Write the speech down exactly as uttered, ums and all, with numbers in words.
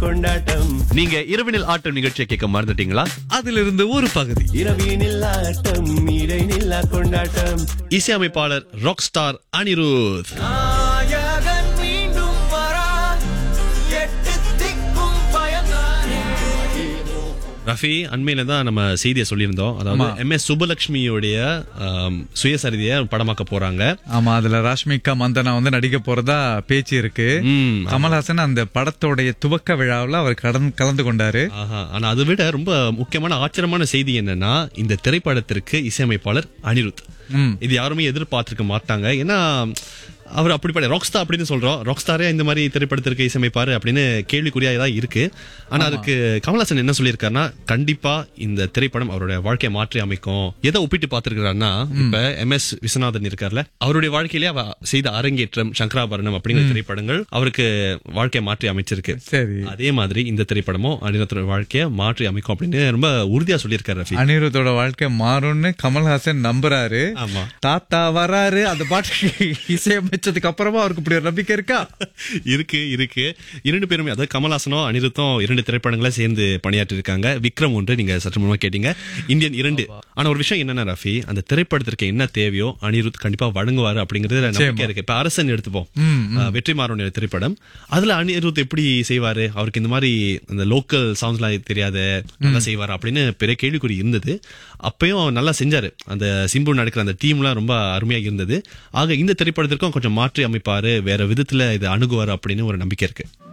கொண்டாட்டம். நீங்க இரவினில் ஆட்டம் நிகழ்ச்சியை கேட்க மறந்துட்டீங்களா? அதிலிருந்து ஒரு பகுதி. இரவினில் ஆட்டம் இடைநில்லா கொண்டாட்டம். இசையமைப்பாளர் ராக் ஸ்டார் அனிருத். நாயகன் மீண்டும் வரா, எட்டு திக்கும் பயந்தானே. ரஃபி, அண்மையில தான் நம்ம செய்தியை சொல்லியிருந்தோம். அதாவது எம் எஸ் சுபலட்சுமியுடைய ஆம், சுயசரிதைய படமாக்க போறாங்க. ஆமா, அதுல ராஷ்மிகா மந்தனா வந்து நடிக்க போறதா பேச்சு இருக்கு. ம், கமல்ஹாசன் அந்த படத்தோடைய துவக்க விழாவில் அவர் கடன் கலந்து கொண்டாரு. ஆஹா, ஆனா அதை விட ரொம்ப முக்கியமான ஆச்சரியமான செய்தி என்னன்னா, இந்த திரைப்படத்திற்கு இசையமைப்பாளர் அனிருத். ம். இது யாருமே எதிர்பார்த்திருக்க மாட்டாங்க. ஏன்னா அவர் அப்படிப்பட்ட ராக் ஸ்டார் அப்படின்னு சொல்றோம். ராக் ஸ்டாரே இந்த மாதிரி திரைப்படத்திற்கு இசையமைப்பாரு அப்படின்னு கேள்விக்குறியா தான் இருக்கு. ஆனா அதுக்கு கமல்ஹாசன் என்ன சொல்லியிருக்காருன்னா, கண்டிப்பா இந்த திரைப்படம் அவருடைய வாழ்க்கையை மாற்றி அமைக்கும். எதை ஒப்பிட்டு பார்த்திருக்கிறாருன்னா, இப்ப எம் எஸ் விஸ்வநாதன் இருக்கார்ல, அவருடைய வாழ்க்கையிலேயே அவ செய்த அரங்கேற்றம், சங்கராபரணம் அப்படிங்கிற திரைப்படங்கள் அவருக்கு வாழ்க்கையை மாற்றி அமைச்சிருக்கு. சரி, அதே மாதிரி இந்த திரைப்படமும் அனிருத்தோட வாழ்க்கையை மாற்றி அமைக்கும் அப்படின்னு ரொம்ப உறுதியா சொல்லியிருக்காரு ரஃபி. அனிருத்தோட வாழ்க்கை மாறும்னு கமல்ஹாசன் நம்புறாரு. ஆமா, தாத்தா வராரு அந்த பாட்டுக்கு இசையமைச்சதுக்கு அப்புறமா அவருக்கு இப்படி ஒரு நம்பிக்கை இருக்கா? இருக்கு இருக்கு இரண்டு பேருமே, அதாவது கமல்ஹாசனும் அனிருத்தும் இரண்டு திரைப்படங்களை சேர்ந்து பணியாற்றி இருக்காங்க. விக்ரம் ஒன்று நீங்க சற்று முன்மா கேட்டீங்க, இந்தியன் இரண்டு. ஆனா ஒரு விஷயம் என்னன்னா ரஃபி, அந்த திரைப்படத்திற்கு என்ன தேவையோ அனிருத் கண்டிப்பா வழங்குவாரு அப்படிங்கிறது நம்பிக்கை இருக்கு. இப்ப அரசன் எடுத்துப்போம், வெற்றிமாறனுடைய திரைப்படம். அதுல அனிருத் எப்படி செய்வாரு? அவருக்கு இந்த மாதிரி இந்த லோக்கல் சாங்ஸ் எல்லாம் தெரியாது, நல்லா செய்வாரு அப்படின்னு பெரிய கேள்விக்குறி இருந்தது. அப்பயும் நல்லா செஞ்சாரு. அந்த சிம்பு நடக்கிற அந்த டீம் எல்லாம் ரொம்ப அருமையா இருந்தது. ஆக இந்த திரைப்படத்திற்கும் கொஞ்சம் மாற்றி அமைப்பாரு, வேற விதத்துல இது அணுகுவாரு அப்படின்னு ஒரு நம்பிக்கை இருக்கு.